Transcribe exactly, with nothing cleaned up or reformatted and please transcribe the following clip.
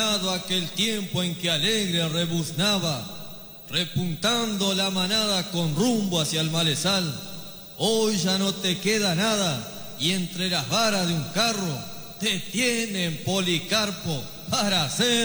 Aquel tiempo en que alegre rebuznaba, repuntando la manada con rumbo hacia el malezal. Hoy ya no te queda nada, y entre las varas de un carro te tienen, Policarpo, para hacer